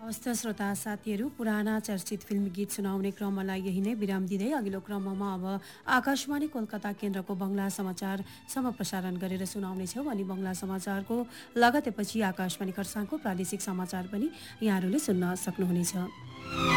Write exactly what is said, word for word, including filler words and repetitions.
हवस् त श्रोता साथीहरू, पुराना चर्चित फिल्म गीत सुनाउने क्रमलाई यही नै विराम दिँदै अघिल्लो क्रममा अब आकाशवाणी कोलकाता केन्द्रको बङ्गला समाचार समप्रसारण गरेर सुनाउनेछौँ। अनि बङ्गला समाचारको लगत्तैपछि आकाशवाणी खरसाङको प्रादेशिक समाचार पनि यहाँहरूले सुन्न सक्नुहुनेछ।